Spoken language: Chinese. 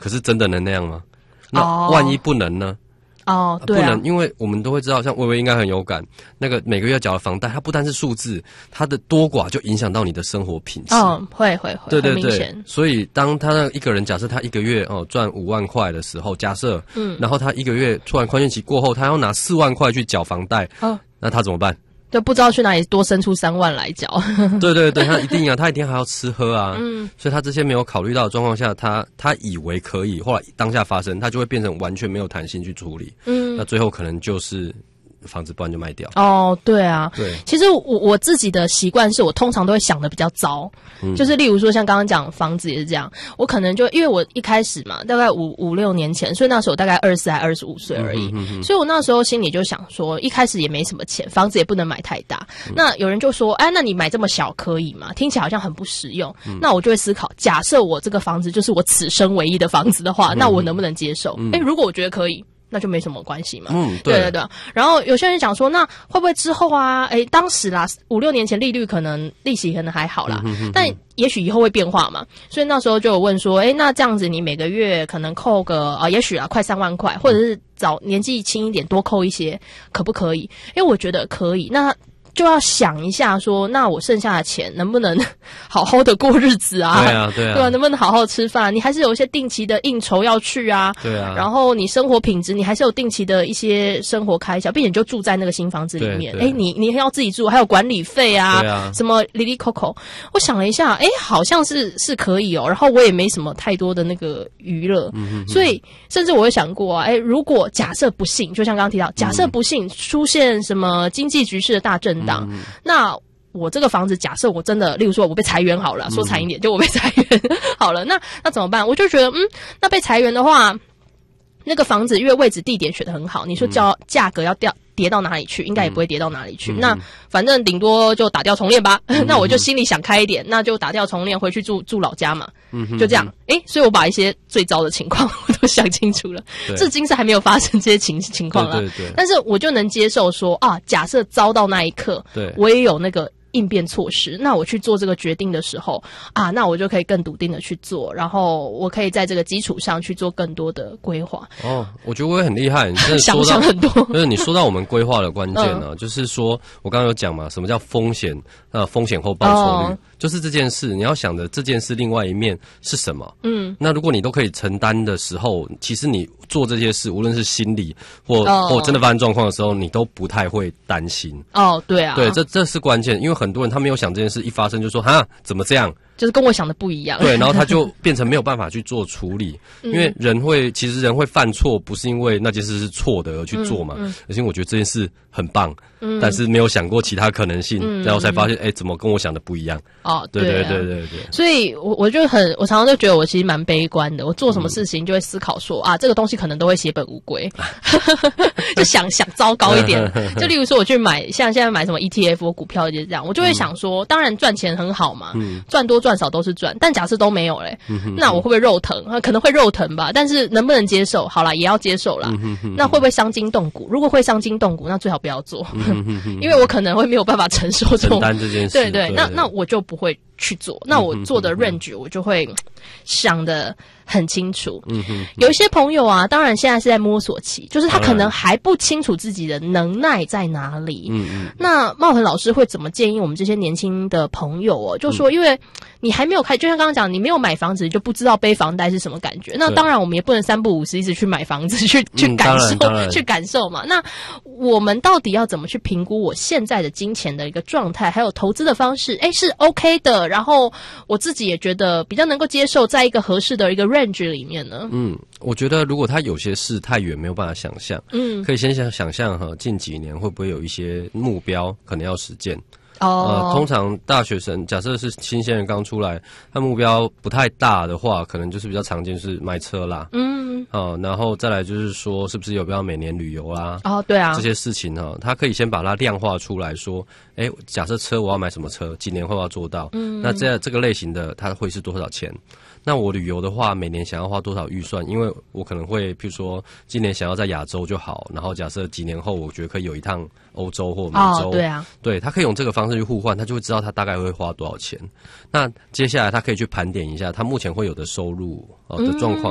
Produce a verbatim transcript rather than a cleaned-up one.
可是真的能那样吗？那万一不能呢？ 哦，对啊， 不能，因为我们都会知道，像微微应该很有感，那个每个月要缴的房贷，它不单是数字，它的多寡就影响到你的生活品质。 嗯，会会会， 对对对。 很明显。 所以当他那一个人，假设他一个月哦赚五万块的时候，假设，嗯，然后他一个月突然宽限期过后，他要拿四万块去缴房贷，哦，那他怎么办？ 对，不知道去哪里多生出三万来缴。 对对对，他一定啊，他一定还要吃喝啊，嗯，所以他这些没有考虑到的状况下，他他以为可以，后来当下发生，他就会变成完全没有弹性去处理，嗯，那最后可能就是房子不然就卖掉。哦， 对啊，对，其实我我自己的习惯是我通常都会想的比较糟，嗯，就是例如说像刚刚讲房子也是这样，我可能就因为我一开始嘛，大概五五六年前，所以那时候我大概二十四还二十五岁而已，嗯哼哼哼，所以我那时候心里就想说，一开始也没什么钱，房子也不能买太大，嗯，那有人就说，哎，那你买这么小可以吗？听起来好像很不实用，嗯，那我就会思考，假设我这个房子就是我此生唯一的房子的话，嗯，那我能不能接受？哎，嗯，如果我觉得可以，那就没什么关系嘛。嗯，对对对。然后有些人讲说，那会不会之后啊？诶，当时啦，五六年前利率可能利息可能还好啦，嗯、哼哼哼，但也许以后会变化嘛。所以那时候就有问说，诶，那这样子你每个月可能扣个啊、呃，也许啊快三万块，或者是早年纪轻一点多扣一些，可不可以？因为我觉得可以。那就要想一下说，那我剩下的钱能不能好好的过日子啊？ 对啊，对啊， 对啊，能不能好好吃饭？你还是有一些定期的应酬要去啊。对啊，然后你生活品质，你还是有定期的一些生活开销，并且你就住在那个新房子里面。哎，你你要自己住，还有管理费啊，对啊，什么里里扣扣。我想了一下，哎，好像是是可以哦。然后我也没什么太多的那个娱乐，嗯哼哼，所以甚至我有想过啊，哎，如果假设不幸，就像刚刚提到，假设不幸出现什么经济局势的大震。嗯，那我这个房子，假设我真的，例如说我被裁员好了，说惨一点，就我被裁员好了，那那怎么办？我就觉得，嗯，那被裁员的话，那个房子因为位置地点选得很好，你说叫价格要掉跌到哪里去，应该也不会跌到哪里去。嗯，那反正顶多就打掉重练吧。嗯，那我就心里想开一点，那就打掉重练，回去住住老家嘛。嗯，就这样。诶，所以我把一些最糟的情况我都想清楚了，至今是还没有发生这些情情况啦。对对对。但是我就能接受说啊，假设遭到那一刻，对，我也有那个应变措施，那我去做这个决定的时候啊，那我就可以更笃定的去做，然后我可以在这个基础上去做更多的规划。哦，我觉得我也很厉害，你真的说到想想很多。就是你说到我们规划的关键呢，嗯，就是说我刚刚有讲嘛，什么叫风险？呃，风险后报酬率，哦，就是这件事，你要想的这件事另外一面是什么？嗯，那如果你都可以承担的时候，其实你做这些事，无论是心理或，哦，或真的发生状况的时候，你都不太会担心。哦，对啊，对，这这是关键，因为很多人他没有想这件事，一发生就说哈，怎么这样？就是跟我想的不一样。对，然后他就变成没有办法去做处理，嗯，因为人会，其实人会犯错，不是因为那件事是错的而去做嘛，嗯嗯，而且我觉得这件事很棒，嗯，但是没有想过其他可能性，嗯，然后才发现，哎，怎么跟我想的不一样？哦，对对对对对。所以我我就很，我常常就觉得我其实蛮悲观的，我做什么事情就会思考说，嗯，啊，这个东西可能都会血本无归，就想想糟糕一点。就例如说我去买，像现在买什么 E T F 或股票就是这样，我就会想说，嗯，当然赚钱很好嘛，嗯，赚多赚少都是赚，但假设都没有嘞，嗯，那我会不会肉疼？可能会肉疼吧，但是能不能接受？好啦，也要接受啦。嗯，那会不会伤筋动骨？如果会伤筋动骨，那最好不要做，嗯，因为我可能会没有办法承受这种承担这件事。对 对, 对，那那我就不会去做。那我做的 range 我就会想的很清楚。嗯哼，有一些朋友啊，当然现在是在摸索期，就是他可能还不清楚自己的能耐在哪里。嗯嗯，那茂恒老师会怎么建议我们这些年轻的朋友哦？就说因为你还没有开，就像刚刚讲，你没有买房子，就不知道背房贷是什么感觉。那当然，我们也不能三不五时一直去买房子，去去感受，嗯，去感受嘛。那我们到底要怎么去评估我现在的金钱的一个状态，还有投资的方式？诶，是 OK 的。然后我自己也觉得比较能够接受，在一个合适的一个 range 里面呢。嗯，我觉得如果他有些事太远没有办法想象，嗯，可以先想想象哈，近几年会不会有一些目标可能要实践。哦，呃，通常大学生假设是新鲜人刚出来，他目标不太大的话，可能就是比较常见是买车啦，嗯，哦，然后再来就是说是不是有必要每年旅游啦？哦，对啊，这些事情哈，他可以先把它量化出来说，哎，假设车我要买什么车，几年后要做到，嗯，那这这个类型的它会是多少钱？那我旅游的话，每年想要花多少预算？因为我可能会，譬如说，今年想要在亚洲就好，然后假设几年后，我觉得可以有一趟欧洲或美洲。哦，对啊，对，他可以用这个方式去互换，他就会知道他大概会花多少钱。那接下来他可以去盘点一下他目前会有的收入呃的状况。